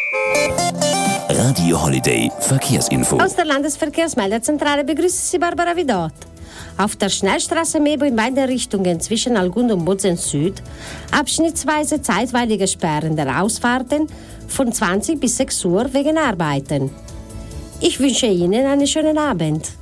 Radio Holiday Verkehrsinfo. Aus der Landesverkehrsmeldezentrale begrüßt Sie Barbara Vidot. Auf der Schnellstraße Mebo in beiden Richtungen zwischen Algund und Bozen Süd abschnittsweise zeitweilige Sperren der Ausfahrten von 20 bis 6 Uhr wegen Arbeiten. Ich wünsche Ihnen einen schönen Abend.